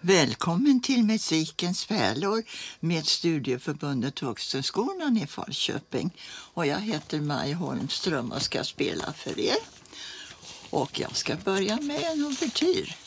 Välkommen till Musikens pärlor med Studieförbundet Vuxenskolan i Falköping. Och jag heter Maj Holmström och ska spela för er. Och jag ska börja med en ouvertyr.